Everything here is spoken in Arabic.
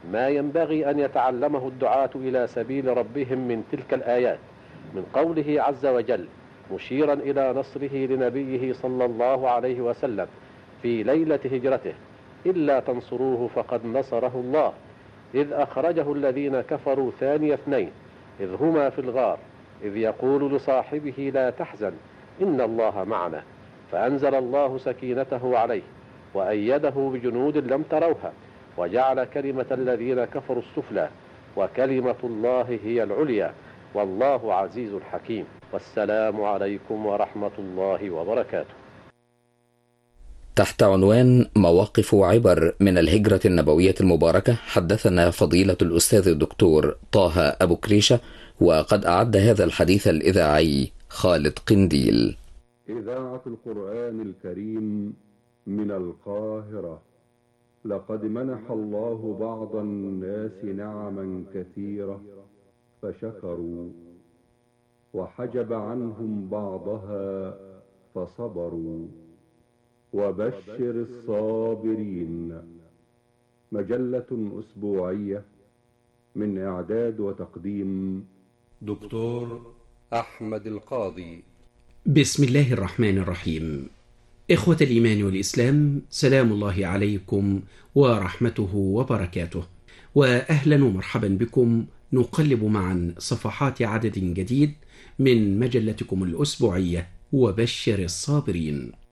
ما ينبغي أن يتعلمه الدعاة إلى سبيل ربهم من تلك الآيات، من قوله عز وجل مشيرا إلى نصره لنبيه صلى الله عليه وسلم في ليلة هجرته: إلا تنصروه فقد نصره الله إذ أخرجه الذين كفروا ثاني اثنين إذ هما في الغار إذ يقول لصاحبه لا تحزن إن الله معنا، فأنزل الله سكينته عليه وأيده بجنود لم تروها وجعل كلمة الذين كفروا السفلى وكلمة الله هي العليا والله عزيز حكيم. والسلام عليكم ورحمة الله وبركاته. تحت عنوان مواقف وعبر من الهجرة النبوية المباركة، حدثنا فضيلة الأستاذ الدكتور طه أبو كريشة، وقد أعد هذا الحديث الإذاعي خالد قنديل. إذاعة القرآن الكريم من القاهرة. لقد منح الله بعض الناس نعما كثيرة فشكروا، وحجب عنهم بعضها فصبروا. وبشر الصابرين. مجلة أسبوعية من إعداد وتقديم دكتور أحمد القاضي. بسم الله الرحمن الرحيم. إخوة الإيمان والإسلام، سلام الله عليكم ورحمته وبركاته، وأهلا ومرحبا بكم. نقلب معا صفحات عدد جديد من مجلتكم الأسبوعية وبشر الصابرين.